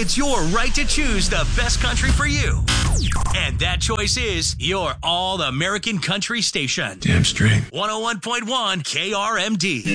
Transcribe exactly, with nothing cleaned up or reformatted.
It's your right to choose the best country for you. And that choice is your All American Country station. Damn straight. one oh one point one K R M D.